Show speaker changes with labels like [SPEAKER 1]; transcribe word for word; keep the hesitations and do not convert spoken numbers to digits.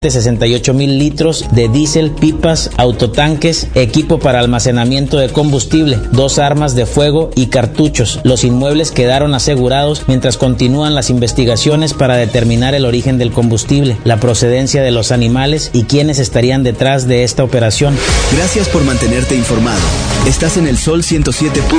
[SPEAKER 1] sesenta y ocho mil litros de diésel, pipas, autotanques, equipo para almacenamiento de combustible, dos armas de fuego y cartuchos. Los inmuebles quedaron asegurados mientras continúan las investigaciones para determinar el origen del combustible, la procedencia de los animales y quiénes estarían detrás de esta operación.
[SPEAKER 2] Gracias por mantenerte informado. Estás en el Sol ciento siete punto